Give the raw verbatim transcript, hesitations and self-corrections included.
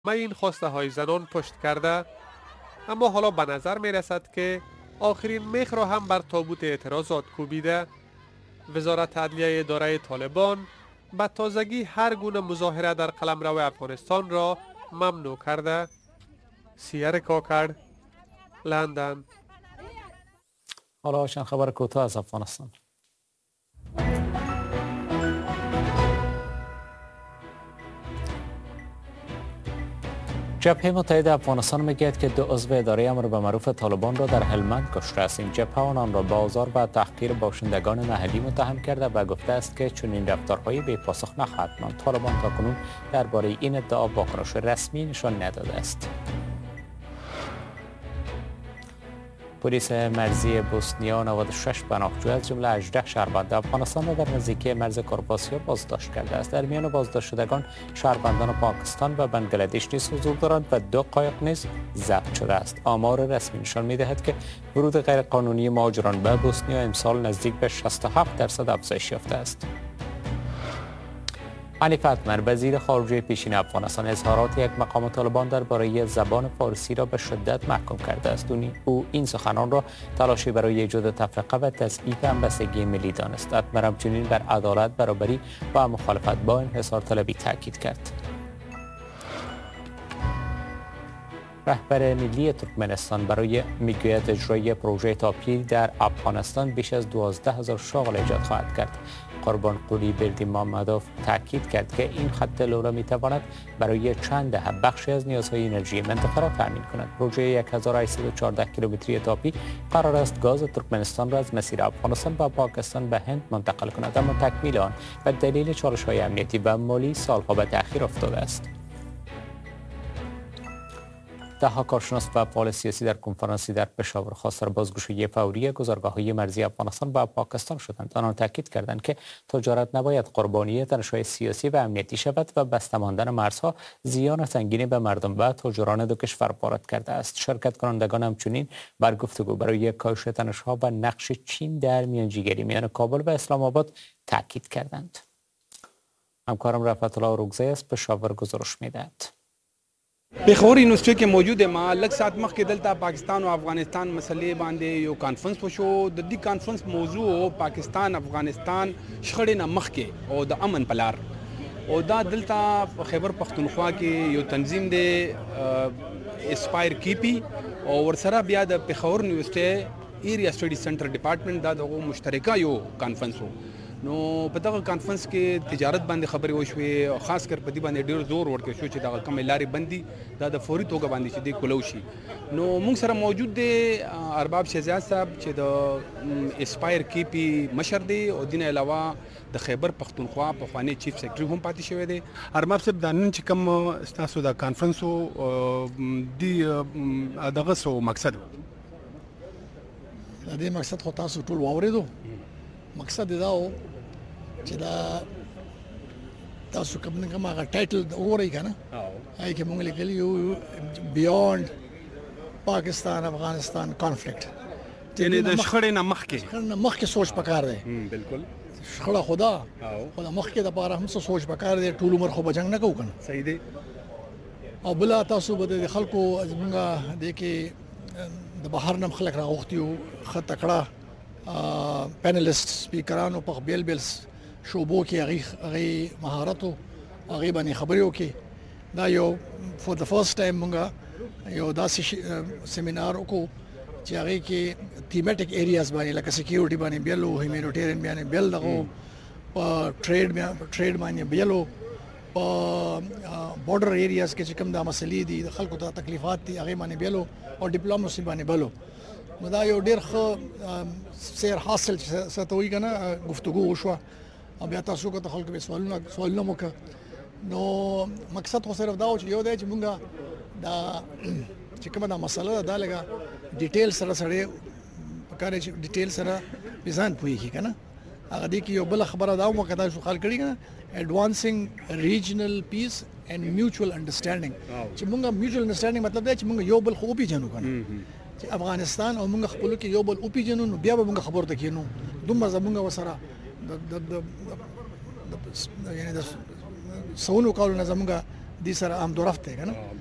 ما این خواسته های زنان پشت کرده، اما حالا به نظر می رسد که آخرین میخ را هم بر تابوت اعتراضات کوبیده. وزارت عدلیه اداره طالبان به تازگی هر گونه مظاهره در قلمرو افغانستان را ممنوع کرده. سیر کاکر، لندن. حالا چند خبر کوتاه از افغانستان. جبهه متحد افغانستان میگوید که دو عضو اداره امر به معروف طالبان را در هلمند کشته است. این جبهه آنان را به آزار و تحقیر باشندگان محلی متهم کرده و گفته است که چنین رفتارهایی بی پاسخ نخواهد ماند. طالبان تاکنون درباره این ادعا واکنش رسمی نشان نداده است. پلیس مرزی بوسنیا نود و شش پناهجو از جمله هجده شهروند افغانستان را در نزدیکی مرز کارپاسیا بازداشت کرده است. در میان بازداشت شدگان شهروندان پاکستان و بنگلادش نیز حضور دارند و دو قایق نیز ضبط شده است. آمار رسمی نشان می‌دهد که ورود غیرقانونی مهاجران به بوسنیا امسال نزدیک به شصت و هفت درصد افزایش یافته است. حنیف اتمر وزیر خارجه پیشین افغانستان اظهارات یک مقام طالبان درباره زبان فارسی را به شدت محکوم کرده است. او این سخنان را تلاشی برای ایجاد تفرقه و تضعیف همبستگی ملی دانست. اتمر همچنین بر عدالت، برابری و مخالفت با انحصار طلبی تاکید کرد. رهبر ملی ترکمنستان برای میگوید اجرای پروژه تاپی در افغانستان بیش از دوازده هزار شغل ایجاد خواهد کرد. قربانقلی بردی محمدوف تاکید کرد که این خط لوله می تواند برای چند دهه بخشی از نیازهای انرژی منطقه را تامین کند. پروژه هزار و هشتصد و چهارده کیلومتری تاپی قرار است گاز ترکمنستان را از مسیر افغانستان و پاکستان به هند منتقل کند، اما تکمیل آن به دلیل چالش‌های امنیتی و مالی سالها به تأخیر افتاده است. ده کارشناس و فعال سیاسی در کنفرانسی در پشاور خواستار بازگشایی فوری گذرگاه‌های مرزی افغانستان و پاکستان شدند. آنان تاکید کردند که تجارت نباید قربانی تنش‌های سیاسی و امنیتی شود و بسته ماندن مرزها زیان سنگینی به مردم و تجاران دو کشور وارد کرده است. شرکت کنندگان همچنین بر گفتگو برای کاهش تنش‌ها و نقش چین در میانجیگری میان کابل و اسلام آباد تاکید کردند. همکارم رفعت الله روگزی از پشاور گزارش می‌دهد. پېښور یونیورسيټي کې موجود ما لږ ساعت مخکې دلته پاکستان او افغانستان مسلې باندې یو کانفرنس وشو. د دې کانفرنس موضوع پاکستان افغانستان شخړې نه مخکې او د امن پلار او دا دلته په خیبر پختونخوا کې یو تنظیم دی اسپایر کیپی او ورسره بیا د پېښور یونیورسيټي ایریا سټډي سنټر ډپارټمنټ دا دغه مشترکه یو کانفرنس وو. نو په دغه کانفرنس کې تجارت باندې خبرې وشوې او خاص کر په دې باندې ډېر زور ورکړل شو چې دغه کومې لارې بندي دا د فوري توګه باندې چې دی کولو شي. نو موږ سره موجود دی ارباب شهزاد صاحب چې د اسپایر کیپی مشر دی او دین علاوه د خیبر پختونخوا په خوانی چیف سیکرټری هم پاتې شوی دی. ارباب صاحب د نن چې کوم تاسو د کانفرنس دی دغه سو مقصد د دې مقصد خو تاسو ټول واورېدو. مقصد دا و چې دا تاسو کوم نه کوم هغه ټایټل وګورئ کنه هغه کې موږ لیکلی یو بیونډ پاکستان افغانستان کانفلیکټ یعنی د شخړې نه مخکې شخړې نه مخکې سوچ پکار دی. بالکل شخړه خدا خدا مخکې د پاره هم څه سوچ پکار دی. ټول عمر خو بجنګ نه کوو کنه. صحیح دی. او بل تاسو به د خلکو زمونږه د کې د بهر نم خلک راغوښتي او خط تکړه پینلیست سپیکرانو په بیل بیل شوبو کې هغه مهارت او هغه باندې خبرې وکړي. دا یو فور د فرست ټایم موږ یو داسې سیمینار وکړو چې هغه کې تیمټیک ایریاز باندې لکه سکیورټي باندې بیل او هیومانیټیرین باندې بیل دغه په ټریډ ټریډ باندې بیل او په بورډر ایریاز کې چې کوم د مسلې دي د خلکو ته تکلیفات دي هغه باندې بیل او ډیپلوماسي باندې بیل. دا یو ډیر ښه سیر حاصل ستوي کنه گفتگو وشو او بیا تاسو کو ته خلک به سوالونه سوالونه مو نو مقصد خو صرف دا و چې یو دی چې مونږه دا چې کومه دا مسله دا لګه ډیټیل سره سره پکاره چې ډیټیل سره بيزان پوي کی کنه هغه دې کې یو بل خبره دا مو کدا شو خال کړی کنه اډوانسینګ ریجنل پیس اینڈ میوچوال انډرستانډینګ چې مونږه میوچوال انډرستانډینګ مطلب دا چې مونږ یو بل خو پیژنو کنه چې افغانستان او موږ خپل کې یو بل او پیژنو نو بیا به موږ خبرو ته کینو دومره زموږ وسره د د د یعنی د سونو کولو نه زموږ دي سره هم دو رفته کنه